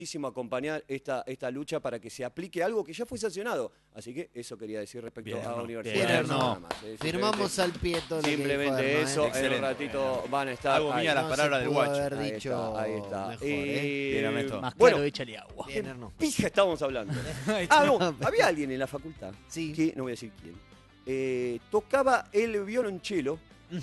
acompañar esta lucha para que se aplique algo que ya fue sancionado. Así que eso quería decir respecto a universidades. Firmamos al pie todo lo que simplemente dijo eso, Hernán, en un ratito van a estar. Hago mía las palabras del guacho. Haber dicho Ahí está. mejor, ¿eh? Más Bueno, claro, échale agua. Bien, Hernán. pija estábamos hablando. Había alguien en la facultad, que no voy a decir quién, tocaba el violonchelo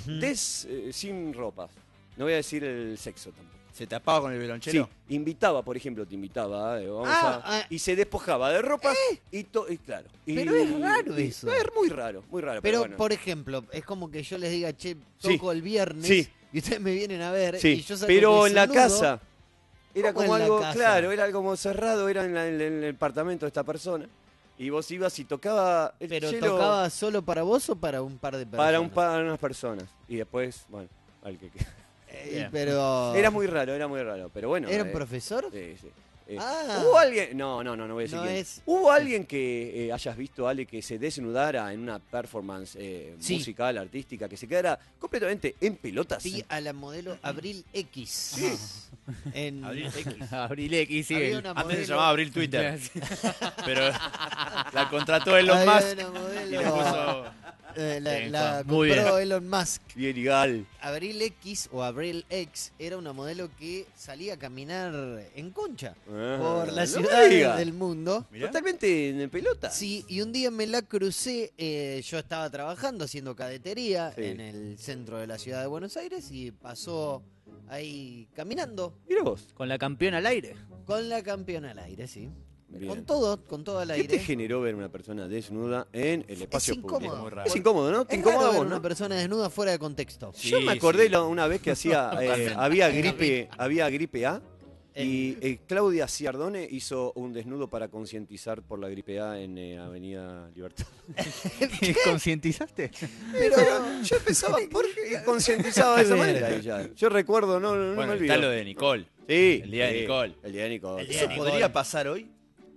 sin ropas. No voy a decir el sexo tampoco. ¿Se tapaba con el violonchelo? Sí, invitaba, por ejemplo, te invitaba, y se despojaba de ropas y claro. Pero es raro eso. Es muy raro, muy raro. Pero, bueno. por ejemplo, es como que yo les diga, che, toco el viernes y ustedes me vienen a ver y yo salgo pero en la desnudo. casa era ¿Cómo como en la algo, casa? claro, era como cerrado, era en el departamento de esta persona. Y vos ibas y tocaba el ¿Pero cello tocaba solo para vos o para un par de personas? para unas personas. Y después, bueno, al que Pero... Era muy raro, pero bueno. ¿Era un profesor? Sí, sí. Ah. ¿Hubo alguien? No voy a decir No quién. es- ¿Hubo alguien que hayas visto, Ale, que se desnudara en una performance Sí. musical, artística, que se quedara completamente en pelotas? Vi a la modelo Abril X. En... Abril X, sí. Había una Antes se modelo- llamaba Abril Twitter. Pero la contrató Elon Había Musk una modelo- y le puso... la Muy compró bien. Elon Musk. Bien legal. Abril X o Abril X era una modelo que salía a caminar en concha por no las me ciudades digas. del mundo. Mirá. Totalmente en pelota. Sí, y un día me la crucé, yo estaba trabajando haciendo cadetería Sí. en el centro de la ciudad de Buenos Aires y pasó ahí caminando Mira vos. Con la campeona al aire. con la campeona al aire, sí. Bien. Con todo al ¿Qué aire. te generó ver una persona desnuda en el espacio incómodo. público? Es muy raro. Es incómodo, ¿no? Te Es incomoda raro a ver vos, una ¿no? persona desnuda fuera de contexto. Yo me acordé una vez que Totalmente. había gripe A y Claudia Ciardone hizo un desnudo para concientizar por la gripe A en Avenida Libertad. ¿Concientizaste? Pero yo empezaba porque concientizaba de esa manera ella. Yo recuerdo, no me Bueno, olvido. está lo de Nicole. Sí, El día de sí, Nicole. El día de Nicole. El día ¿Eso de podría pasar hoy?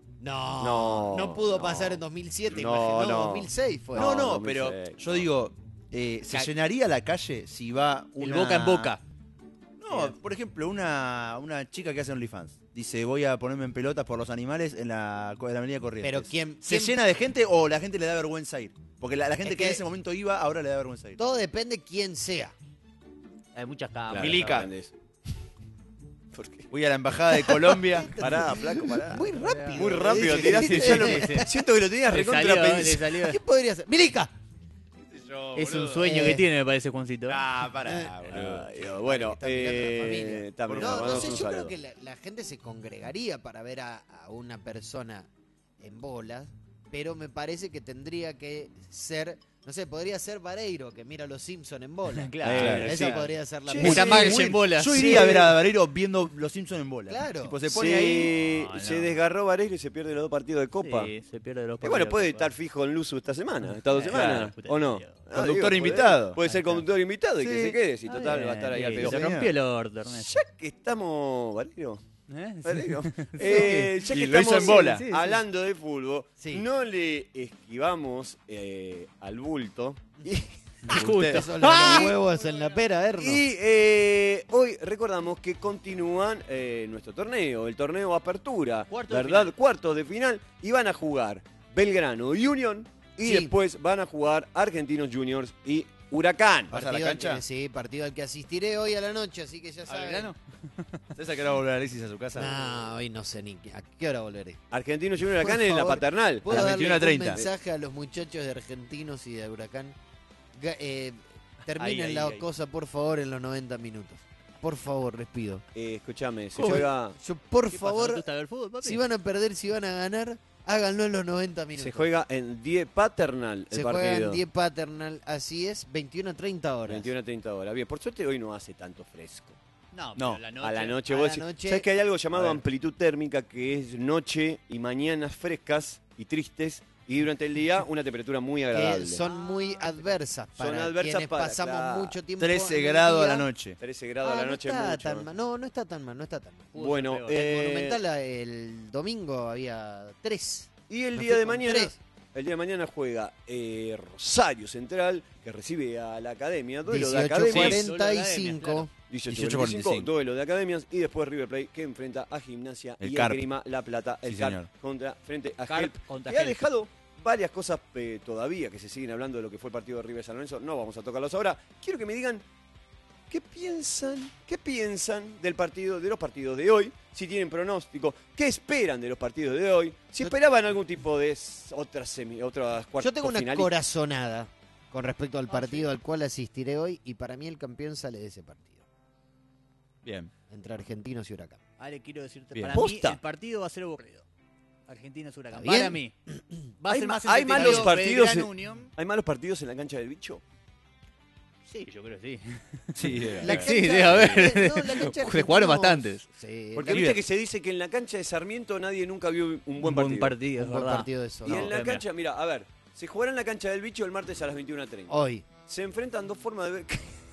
No pudo pasar en 2007, No, imagino, no. 2006 fue. No, No, pero 2006, yo no. digo, ¿se llenaría la calle si va El una... boca en boca. No, por ejemplo, una chica que hace OnlyFans. Dice, voy a ponerme en pelotas por los animales en la avenida Corrientes. Pero ¿quién- ¿Se quién- llena de gente o la gente le da vergüenza ir? Porque la gente Es que en que- ese momento iba, ahora le da vergüenza ir. Todo depende quién sea. Hay muchas cámaras. Claro, Milica. ¿entendés? ¿Por qué? Voy a la embajada de Colombia. Pará, flaco, pará. Muy rápido. Muy rápido Sí, tiraste. sí, Ya lo- sí, sí. Siento que lo tenías Le recontra salió, le pensado. salió. ¿Quién podría ser? ¡Milica! Es un sueño que tiene, me parece, Juancito. Ah, pará, boludo. Ay, Dios, bueno, Está mirando a la familia. también No mandamos sé, un yo creo saludo. que la gente se congregaría para ver a una persona en bolas, pero me parece que tendría que ser, no sé, podría ser Vareiro, que mira a los Simpsons en bolas. Claro, Esa sí. podría ser la Sí, Está sí, Marge muy- en bolas. Yo Sí. iría a ver a Vareiro viendo Los Simpsons en bola. Claro. Tipo, se pone ahí. No, Se no. desgarró Vareiro y se pierde los 2 partidos de Copa. Sí, se pierde los Y bueno, puede partidos. estar fijo en Luzu esta semana, estas 2 Claro, semanas, puta ¿o no? que Dios. Conductor puede- invitado. Puede ser conductor invitado y que Sí. se quede, si Está total bien, va a estar ahí al sí, pedo. Se rompió el orto, Ernesto. Ya que estamos, Vareiro, ¿Eh? Sí. Vareiro, ya que Y lo hizo estamos en bola. Sí, sí. hablando de fútbol, Sí. no le esquivamos al bulto. Justo. Eso, los huevos en la pera, Erno. Y hoy recordamos que continúan nuestro torneo, el torneo Apertura, Cuartos de ¿verdad? final. Cuartos de final, y van a jugar Belgrano y Unión, y Sí. después van a jugar Argentinos Juniors y Huracán. ¿Vas a la Partido al cancha? que- sí, partido al que asistiré hoy a la noche, así que ya ¿Al saben. grano? ¿Sabes a qué hora va a volver Alexis a su casa? No, hoy no sé ni a qué hora volveré. Argentinos Juniors y Huracán Por en la favor. paternal. ¿Puedo las darle un 21:30. mensaje a los muchachos de Argentinos y de Huracán? Terminen Ahí, la ahí. cosa, por favor, en los 90 minutos. Por favor, les pido. Escúchame, se Yo- juega, Yo, por ¿Qué pasa? ¿No te favor, gusta ver fútbol, papi? si van a perder, si van a ganar, háganlo en los 90 minutos. se juega en 10 paternal el Se partido. juega en 10 paternal, así es, 21 a 30 horas. 21 a 30 horas. Bien, por suerte hoy no hace tanto fresco. No, No, pero la noche. A la noche, A vos la decís- noche- ¿sabés que hay algo A llamado ver. amplitud térmica que es noche y mañanas frescas y tristes y durante el día una temperatura muy agradable? Que son muy adversas Son para adversas quienes para- pasamos claro. mucho tiempo 13 en el grados a día. la noche. 13 grados a la noche no está mucho. tan mal. No, no está tan mal, no está tan mal. Bueno, peor. En el Monumental el domingo había 3. y el Me día fui de con mañana, 3. El día de mañana juega Rosario Central, que recibe a la Academia. Duelo de Academias. 18:45. 18:45, duelo de Academias. Y después River Plate, que enfrenta a Gimnasia y Esgrima La Plata. El CARP frente a Help, que ha dejado varias cosas todavía que se siguen hablando de lo que fue el partido de River San Lorenzo. No vamos a tocarlos ahora. Quiero que me digan qué piensan del partido, de los partidos de hoy, si tienen pronóstico, qué esperan de los partidos de hoy, si esperaban algún tipo de otras cuartos. Yo tengo una corazonada con respecto al partido al cual asistiré hoy, y para mí el campeón sale de ese partido. Bien. Entre Argentinos y Huracán. Ale, quiero decirte, Bien. para ¿Posta? mí el partido va a ser aburrido. Argentinos Huracán. ¿Está bien? Para mí. Va a ser más ¿Hay malos entretenido partidos Belgrano Unión. ¿Hay malos partidos en la cancha del bicho? Sí, yo creo que sí. Sí, debe haber. Se jugaron bastantes. Sí, Porque viste que se dice que en la cancha de Sarmiento nadie nunca vio un buen partido. es un buen verdad. partido de eso. Y en la mira. cancha, mira, a ver, se jugará en la cancha del bicho el martes a las 21:30. Hoy. Se enfrentan dos formas de ver.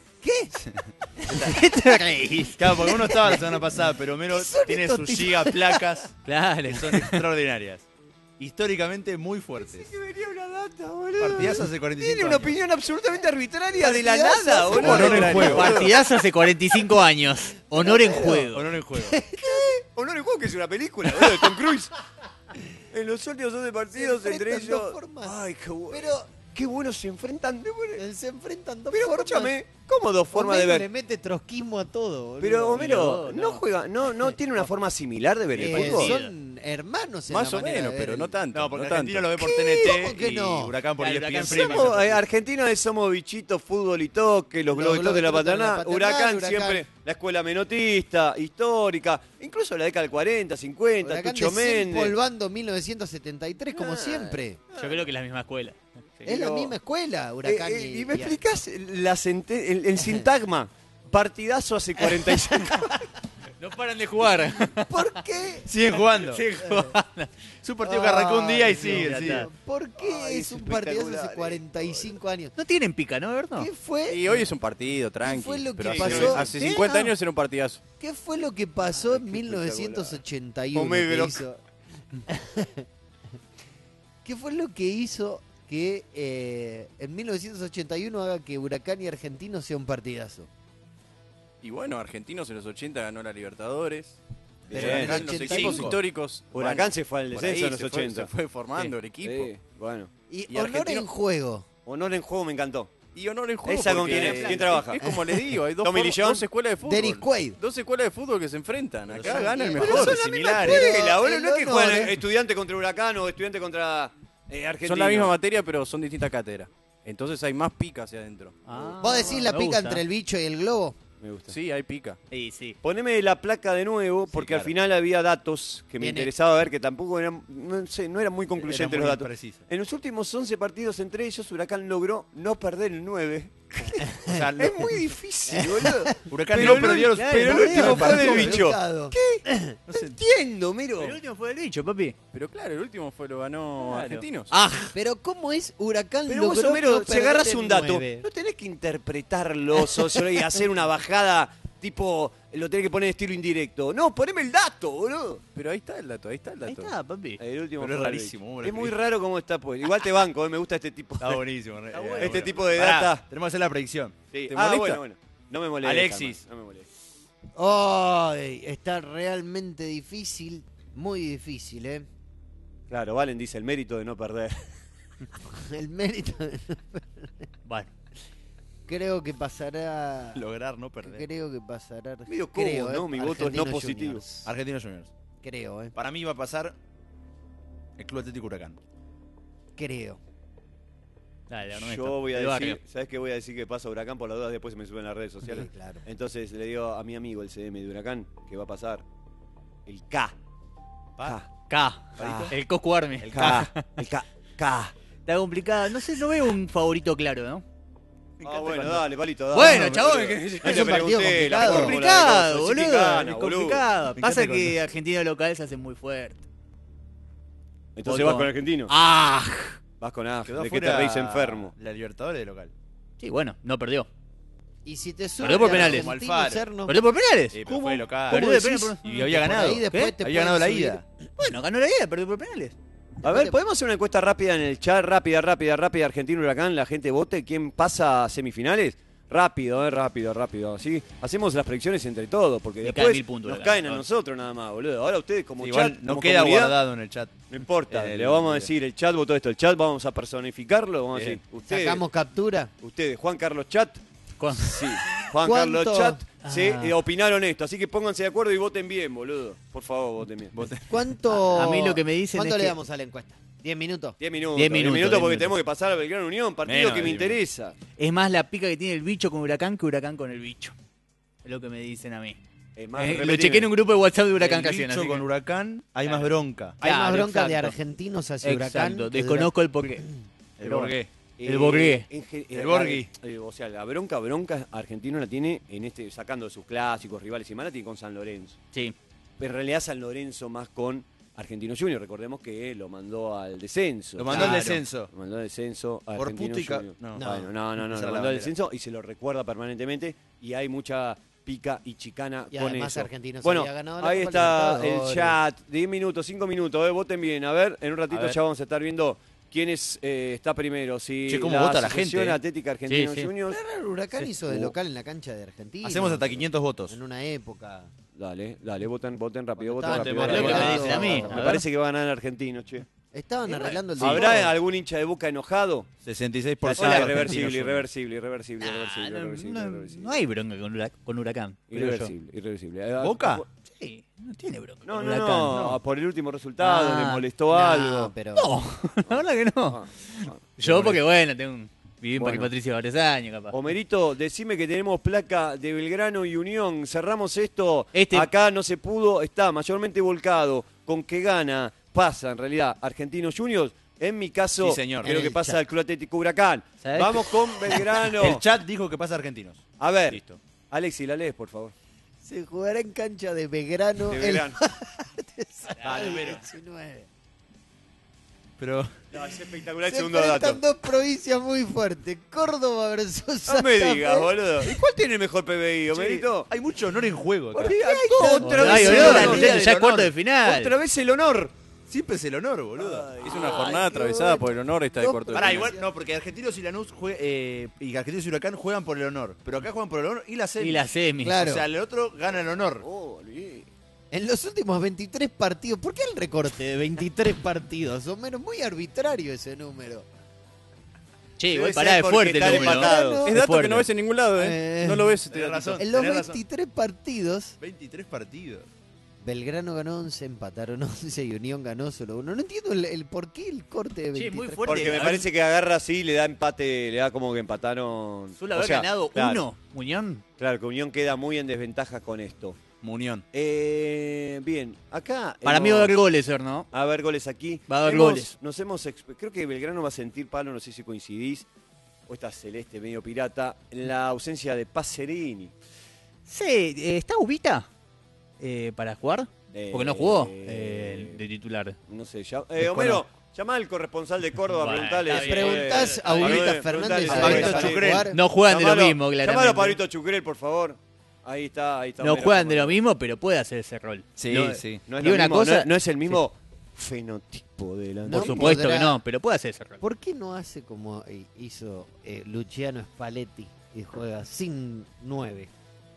¿Qué te reís? Claro, porque uno estaba la semana pasada, pero Melo tiene estos sus gigaplacas Claro. que son extraordinarias. Históricamente muy fuertes. Que venía una data, boludo. Partidazo hace 45 Tiene años. una opinión absolutamente arbitraria de la Partidazo nada, hace boludo. Honor en juego. Partidazo hace 45 años. Honor en juego. Honor en juego. Honor en juego, que es una película, boludo, de Tom Cruise. En los últimos 12 partidos, Se entre enfrentan dos ellos. formas. Ay, qué bueno. Pero Qué bueno se enfrentan. se enfrentan dos Pero formas. escúchame, ¿cómo dos formas de Homero ver? le mete trotskismo a todo, boludo. Pero Homero, No, no juega, no tiene una forma similar de ver el fútbol. son hermanos en Más la o manera menos, de pero ver no el- tanto. No, porque no Argentina tanto. lo ve por ¿Cómo TNT que y no? Huracán por Claro, ESPN Huracán Premium. Somos, Argentina somos bichitos, fútbol y toque, los globitos de la patana. Huracán siempre, la escuela menotista, histórica, incluso la década del 40, 50, Huracán Tucho Méndez. desempolvando 1973 como Ah. siempre. Yo creo que es la misma escuela. Sí. Es la misma escuela, Huracán ¿Y me explicás el sintagma? Partidazo hace 45. No paran de jugar. ¿Por qué? Siguen jugando. Sí, jugando. Es un partido que arrancó un día y Ay, sigue, ya sigue. está. ¿Por qué Ay, es es un partidazo hace espectacular, 45 años? No tienen pica, ¿no, Berto? ¿Qué fue? Y hoy es un partido, tranqui. fue lo que pero pasó? hace 50 años era un partidazo. ¿Qué fue lo que pasó en 1981? Omegro. que hizo? ¿Qué fue lo que hizo que en 1981 haga que Huracán y Argentinos sea un partidazo? Y bueno, Argentinos en los 80 ganó la Libertadores. Pero Bien. en el Acá los 85. equipos históricos. Huracán bueno, se fue al por descenso ahí en los se fue- 80. Se fue formando Sí, el equipo. sí, bueno. Y, Y honor Argentino- en juego. Honor en juego me encantó. Y honor en juego. ¿Esa con porque quién es? ¿Quién trabaja? Es como les digo, hay Tommy Lee Jones. dos escuelas de fútbol. Dennis Quaid. Dos escuelas de fútbol que se enfrentan. Acá son gana el bien. mejor. Pero son Similares. Escuela, boludo, el no es que honor, juegan estudiante contra Huracán o estudiante contra Argentina. Son la misma materia, pero son distintas cátedras. Entonces hay más pica hacia adentro. ¿Vos decís la me pica gusta. entre el bicho y el globo? Me gusta. Sí, hay pica. Sí, sí. Poneme la placa de nuevo, porque al claro. final había datos que me Viene. interesaba ver, que tampoco eran, no eran muy concluyentes Era muy los datos. impreciso. En los últimos 11 partidos entre ellos, Huracán logró no perder el 9. O sea, Es muy difícil, boludo. Huracán Pero no perdió los... pero el último fue del bicho. Complicado. No entiendo, miro. El último fue el bicho, papi. Pero claro, el último lo ganó Claro. Argentinos. Ah, pero ¿cómo es Huracán Pero vos, logró Homero, no si perder agarras el un dato, 9? no tenés que interpretarlo, socio, y hacer una bajada tipo, lo tenés que poner de estilo indirecto. No, poneme el dato, boludo. Pero ahí está el dato, ahí está el Ahí dato. está, papi. El último Pero es fue del rarísimo, bicho. ¿cómo lo Es muy escribís? raro cómo está pues. Igual te banco, me gusta este tipo. Está buenísimo. Este tipo de Pará, data. tenemos que hacer la predicción. Sí. ¿Te Ah, molesta? bueno. No me molesta. Alexis. man, no me molesta. Ay, está realmente difícil, muy difícil, ¿eh? Claro, Valen dice el mérito de no perder. El mérito. Bueno. Creo que pasará. Lograr no perder. Creo que pasará. Medio cobo, creo, ¿no? Mi voto es no Argentinos positivo. Juniors. Argentinos Juniors. Creo, Para mí va a pasar el Club Atlético Huracán. creo. Dale, Ernesto. Yo voy a El decir, barrio. ¿sabes qué voy a decir que pasa Huracán? Por las dudas después se me suben las redes sociales. Sí, claro. Entonces le digo a mi amigo el CM de Huracán que va a pasar el K. K. K. Palito. El Coscu Army. El K. El K. K. Está complicada. No sé, no veo un favorito claro, ¿no? Ah, bueno, dale, palito, dale. Bueno, No, chabón, boludo. que- No es le un partido pregunté la complicado. fórmula de Complicado, cosas. Sí, boludo. que gana, Es boludo. complicado. Me Pasa encanta que cuando- Argentina local se hace muy fuerte. Entonces Voto. vas con Argentino. ¡Ah! Vas con Quedó de que te afuera reís enfermo. La Libertadores de local. Sí, bueno, no perdió. Y si te sube Perdió por penales. Como Argentino, Alfaro. Serno, ¿Perdió por penales? Sí, pero fue local. Perdió de penales. Y había por ganado. ahí después ¿Qué? te Había ganado la pueden ida. subir. Bueno, ganó la ida, perdió por penales. A ver, ¿podemos hacer una encuesta rápida en el chat? Rápida, Argentina Huracán, la gente vote. ¿Quién pasa a semifinales? Rápido, rápido. Así hacemos las predicciones entre todos, porque Me caen después 1000 puntos nos acá. caen a nosotros nada más, boludo. Ahora ustedes como Igual chat, no como queda comunidad, guardado en el chat. no importa, le vamos a decir, el chat votó esto, el chat vamos a personificarlo, vamos a decir, Sacamos captura. ustedes, Juan Carlos Chat, sí, Juan ¿Cuánto? Carlos Chat, sí, opinaron esto, así que pónganse de acuerdo y voten bien, boludo. Por favor, voten bien. ¿Cuánto? A mí lo que me dicen ¿Cuánto es le que- damos a la encuesta? ¿10 minutos? 10 minutos, 10 porque minutos. tenemos que pasar a Belgrano Unión, partido Menos que de me 10 minutos. interesa. Es más la pica que tiene el bicho con Huracán que Huracán con el bicho. Es lo que me dicen a mí. Más, Lo repetime. chequé en un grupo de WhatsApp de Huracán El Casiano. bicho así con que- Huracán hay más bronca. Hay más Claro, bronca de exacto. argentinos hacia Huracán. Exacto, que de desconozco el porqué. El Pero bueno. Borgué. El Borghi. El Borghi. O sea, la bronca Argentino la tiene en sacando de sus clásicos, rivales y malas, tiene con San Lorenzo. Sí. Pero en realidad San Lorenzo más con Argentino Junior. Recordemos que lo mandó al descenso. Lo mandó al Claro. descenso. Lo mandó al descenso a Por Argentino puto y Junior. no. Bueno, no, Esa lo era la mandó al bandera. descenso y se lo recuerda permanentemente. Y hay mucha pica y chicana Y con además eso. Argentinos Bueno, había ganado la ahí Copa está el Libertadores. chat. 10 minutos, 5 minutos. Voten bien. A ver, en un ratito A ver. ya vamos a estar viendo quién está primero. Si Che, cómo vota la Asociación gente, Atlética Argentina Sí, sí. Juniors. Claro, Huracán hizo de local en la cancha de Argentina. Hacemos hasta 500 votos. En una época. Dale, voten rápido, voten Estaban rápido. Es lo que me Dale. dicen a mí. Me A ver. parece que va a ganar el argentino, che. Estaban arreglando el ¿Habrá dinero. algún hincha de Boca enojado? 66% Hola, Argentinos irreversible. No hay bronca con Huracán. creo yo. Irreversible. ¿Boca? Sí, no tiene bronca. No, con no, Huracán, no, por el último resultado, Ah, le molestó No, algo. pero No, la verdad que no. Yo porque, bueno, viví en Parque Bueno. Patricio varios años, capaz. Homerito, decime que tenemos placa de Belgrano y Unión. Cerramos esto. Este- Acá no se pudo, está mayormente volcado con que gana, pasa en realidad Argentinos Juniors. En mi caso, Sí, señor. creo que El pasa chat. el Club Atlético Huracán. ¿Sabés? Vamos con Belgrano. El chat dijo que pasa Argentinos. A ver, Listo. Alexi, la lees, por favor. se jugará en cancha de Belgrano De el Belgrano. Dale, 19. Pero No, es espectacular el Se segundo enfrentan dato. dos provincias muy fuertes. Córdoba versus No me Santa digas, Fe. boludo. ¿Y cuál tiene el mejor PBI, Homerito? hay mucho honor en juego acá. ¿Por qué? Otra Ay, vez el boludo, honor. ya es cuarto de final. Otra vez el honor. Siempre es el honor, boludo. Es una jornada atravesada por el honor esta de Dos cuarto de Pará, final. igual, no, porque Argentinos y Lanús y Argentinos y Huracán juegan por el honor. Pero acá juegan por el honor y la semi. Y la semi. Claro. O sea, el otro gana el honor. En los últimos 23 partidos, ¿por qué el recorte de 23 partidos? O menos, muy arbitrario ese número. Che, Debe igual ser pará, es porque fuerte el están número. empatados. Es dato fuerte. que no ves en ningún lado, ¿eh? No lo ves. este Tenés datito. razón. En los Tenés razón. 23 partidos, 23 partidos. Belgrano ganó 11, empataron 11 y Unión ganó solo uno. No entiendo el por qué el corte de 23. Che, muy fuerte. Porque me A ver, parece que agarra así, le da empate, le da como que empataron. Solo O haber sea, ganado claro, uno, Unión. Claro, que Unión queda muy en desventaja con esto. Munión. Bien, acá. Para mí va a haber goles, ¿no? A ver, goles aquí. Va a haber goles. Creo que Belgrano va a sentir palo, no sé si coincidís, o está celeste medio pirata, en la ausencia de Pacerini. Sí, ¿está Ubita para jugar? Porque no jugó de titular. No sé, Homero, llamá al corresponsal de Córdoba, Bueno, preguntale. está si bien. puede- Preguntás a Ubita Fernández preguntale a si Pablito puede Chucrel. jugar. No juegan de lo Llamalo, mismo, Llamalo a claramente. Pablito Chucrel, por favor. Ahí está. No Homero, juegan de lo llamalo. mismo, pero puede hacer ese rol. Sí, No- sí. No es, Digo lo una mismo, cosa- no es el mismo fenotipo de la No Por supuesto podrá- que no, pero puede hacer ese rol. ¿Por qué no hace como hizo Luciano Spalletti y juega sin 9?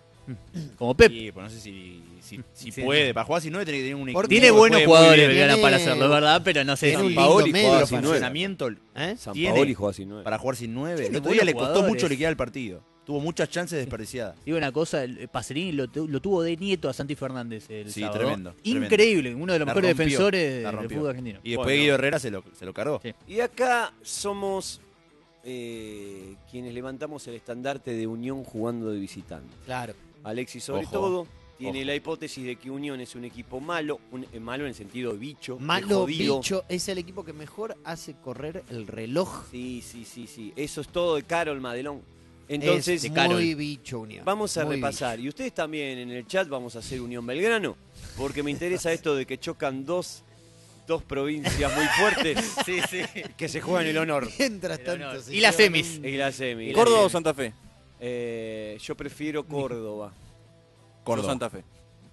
Como Pep. Sí, pues no sé si Sí. puede. Para jugar sin 9 tiene que tener un equipo. Tiene que buenos juegue muy jugadores bien. Belgrano Tiene- para hacerlo, ¿verdad? Pero no sé tiene si... un lindo Paoli medio juega Pero sin para nueve. funcionamiento ¿Eh? San tiene- Paoli juega sin 9. para jugar sin 9. El Tiene otro día le buenos costó jugadores. mucho liquidar el partido. Tuvo muchas chances desperdiciadas. Digo una cosa, el Pacerini lo tuvo de nieto a Santi Fernández el Sí, sábado. tremendo, Increíble, uno de los La mejores rompió, defensores la del rompió. fútbol argentino. Y después Bueno. Guido Herrera se lo cargó. Sí. Y acá somos quienes levantamos el estandarte de Unión jugando de visitante. Claro. Alexis, sobre Ojo. todo, tiene Ojo. la hipótesis de que Unión es un equipo malo, malo en el sentido de bicho, de Malo jodido. bicho es el equipo que mejor hace correr el reloj. Sí. Eso es todo de Carol Madelón. Entonces, es Carol. muy bicho Unión. vamos a Muy repasar. Y ustedes también en el chat vamos a hacer Unión Belgrano, porque me interesa esto de que chocan dos provincias muy fuertes que se juegan el honor. bicho. Mientras El tanto, honor. se Y las llevan semis. un- Y la semi. ¿Córdoba o La Santa Fe? semi. Yo prefiero Córdoba. Yo Córdoba. Santa Fe.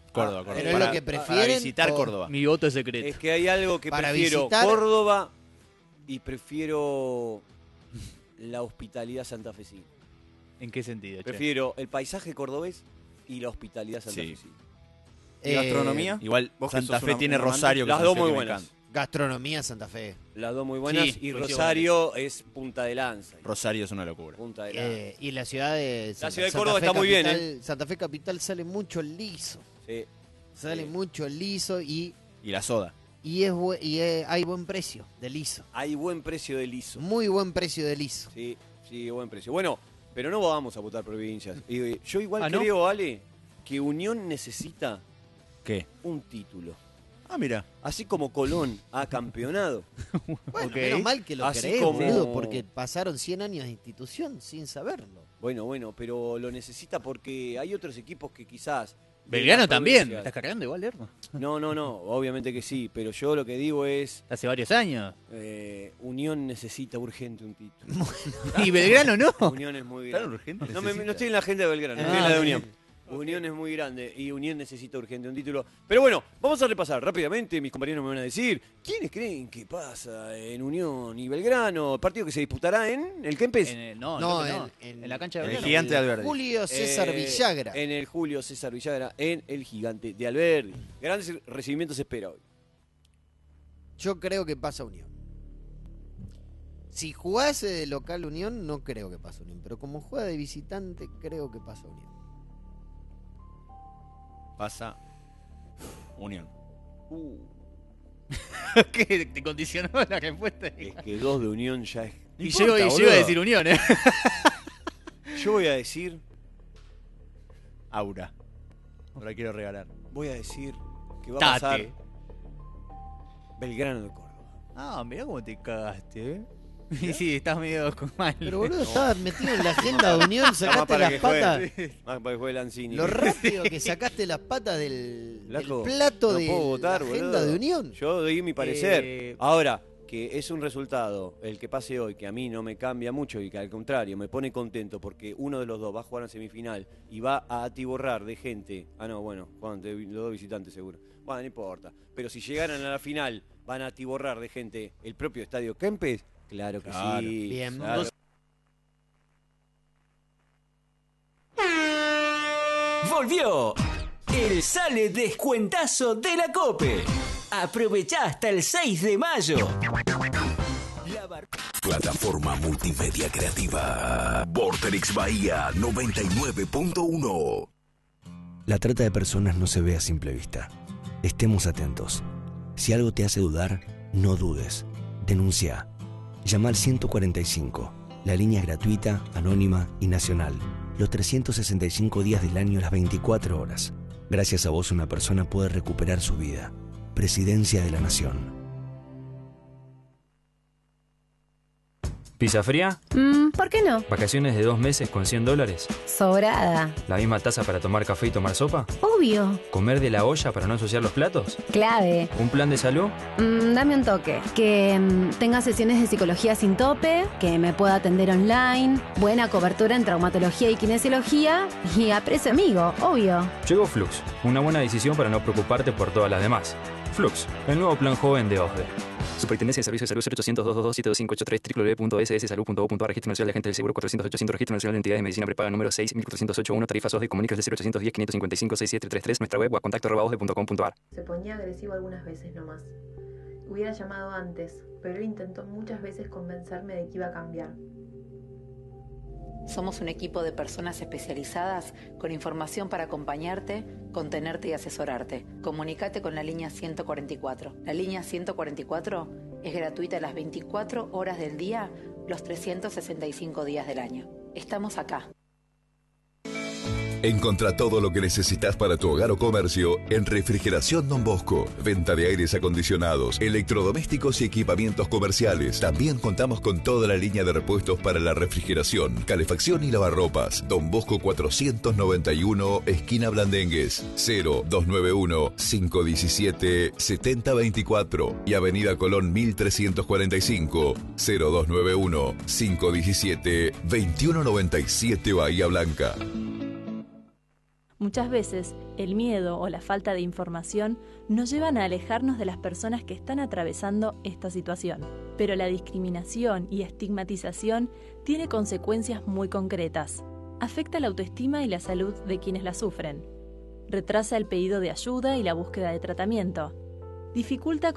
Córdoba. Pero es lo que prefieren. Para visitar Córdoba. Mi voto es secreto. Es que hay algo que Para prefiero visitar- Córdoba y prefiero la hospitalidad santafesina. ¿En qué sentido, che? Prefiero el paisaje cordobés y la hospitalidad santafesina. ¿Y gastronomía? Igual Vos que Santa sos Fe una- tiene una Rosario. que Las es dos una ciudad muy que me buenas. encanta. Gastronomía Santa Fe. Las dos muy buenas Sí, y coincido Rosario es punta de lanza. Rosario es una locura. Punta de lanza. Y la ciudad de La ciudad de Córdoba está muy bien, Santa Fe Capital sale mucho liso. Sí. Sale Sí. mucho liso y Y la soda. hay buen precio de liso. Hay buen precio de liso. Muy buen precio de liso. Sí, buen precio. Bueno, pero no vamos a votar provincias. Yo igual ¿no? creo, Ale, que Unión necesita ¿Qué? un título. Ah, mira. Así como Colón ha campeonado. Bueno, Ok. menos mal que lo Así crees, como- boludo, porque pasaron 100 años de institución sin saberlo. Bueno, pero lo necesita porque hay otros equipos que quizás... de Belgrano las también. provincias- ¿Estás cargando igual, Lerma? No, obviamente que sí, pero yo lo que digo es, Hace varios años. Unión necesita urgente un título. Y Belgrano no. Unión es muy ¿Tan grande. urgente? No estoy en la agenda de Belgrano, estoy en Ah, la de bien. Unión. Unión es muy grande y Unión necesita urgente un título. Pero bueno, vamos a repasar rápidamente, mis compañeros me van a decir, ¿quiénes creen que pasa en Unión y Belgrano? El partido que se disputará en el Kempes. No, en la cancha de el Belgrano. Gigante de Alberdi. Julio César Villagra. En el Julio César Villagra, en el Gigante de Alberdi. Grandes recibimientos se espera hoy. Yo creo que pasa Unión. Si jugase de local Unión, no creo que pasa Unión. Pero como juega de visitante, creo que pasa Unión. Pasa Unión. ¿Qué? ¿Te condicionó la respuesta? Es que 2 de Unión ya es... Y yo iba a decir Unión, ¿eh? Yo voy a decir... Aura. No la quiero regalar. Voy a decir que va a Tate. pasar Belgrano de Córdoba. Ah, mirá cómo te cagaste, ¿eh? Y sí, estás medio mal. Pero boludo, estabas metido en la agenda de Unión, sacaste las patas. Más para que juegue Lanzini. Lo rápido que sacaste las patas del Flaco, plato no de puedo votar, la agenda boludo. de Unión. Yo doy mi parecer. Eh, Ahora, que es un resultado, el que pase hoy, que a mí no me cambia mucho y que al contrario me pone contento porque uno de los dos va a jugar en semifinal y va a atiborrar de gente. Ah, no, bueno, juegan los dos visitantes seguro. Bueno, no importa. Pero si llegaran a la final, van a atiborrar de gente el propio Estadio Kempes. Claro que Claro. sí. Bien. Claro. Volvió el Sale Descuentazo de la COPE. Aprovechá hasta el 6 de mayo. Plataforma multimedia creativa. Vorterix Bahía 99.1. La trata de personas no se ve a simple vista. Estemos atentos. Si algo te hace dudar, no dudes. Denuncia. Llama al 145. La línea es gratuita, anónima y nacional. Los 365 días del año, las 24 horas. Gracias a vos una persona puede recuperar su vida. Presidencia de la Nación. ¿Pizza fría? ¿Por qué no? ¿Vacaciones de 2 meses con $100? Sobrada. ¿La misma taza para tomar café y tomar sopa? Obvio. ¿Comer de la olla para no ensuciar los platos? Clave. ¿Un plan de salud? Dame un toque. Que tenga sesiones de psicología sin tope, que me pueda atender online, buena cobertura en traumatología y kinesiología y a precio amigo, obvio. Llegó Flux, una buena decisión para no preocuparte por todas las demás. Flux, el nuevo plan joven de OSDE. Superintendencia de Servicios de Salud 0800-222-7583 www.sssalud.gov.ar. Registro Nacional de Agentes del Seguro 400-800. Registro Nacional de Entidades de Medicina Prepaga número 6.408.1. Tarifas OSDE. Comuníquese al 0810-555-6733. Nuestra web o a contacto@osde.com.ar. Se ponía agresivo algunas veces nomás. Hubiera llamado antes, pero él intentó muchas veces convencerme de que iba a cambiar. Somos un equipo de personas especializadas con información para acompañarte, contenerte y asesorarte. Comunícate con la línea 144. La línea 144 es gratuita las 24 horas del día, los 365 días del año. Estamos acá. Encontrá todo lo que necesitas para tu hogar o comercio en Refrigeración Don Bosco. Venta de aires acondicionados, electrodomésticos y equipamientos comerciales. También contamos con toda la línea de repuestos para la refrigeración, calefacción y lavarropas. Don Bosco 491, esquina Blandengues, 0291-517-7024 y Avenida Colón 1345, 0291-517-2197 Bahía Blanca. Muchas veces, el miedo o la falta de información nos llevan a alejarnos de las personas que están atravesando esta situación. Pero la discriminación y estigmatización tiene consecuencias muy concretas. Afecta la autoestima y la salud de quienes la sufren. Retrasa el pedido de ayuda y la búsqueda de tratamiento. Dificulta